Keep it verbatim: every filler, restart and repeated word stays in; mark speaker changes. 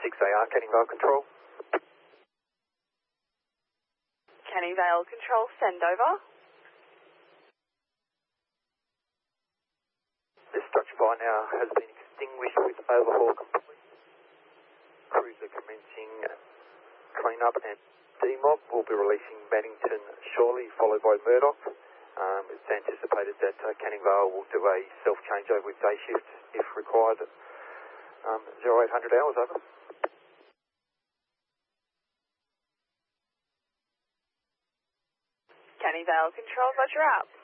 Speaker 1: six A R, Canning Vale Control.
Speaker 2: Canning Vale Control, send over.
Speaker 1: This structure fire now has been extinguished with overhaul complete. Crews are commencing clean-up and demob. We'll be releasing Maddington shortly, followed by Murdoch. Um, it's anticipated that uh, Canning Vale will do a self-changeover with day shift if required. Um, zero eight hundred hours, over.
Speaker 2: Canning Vale Control, roger out.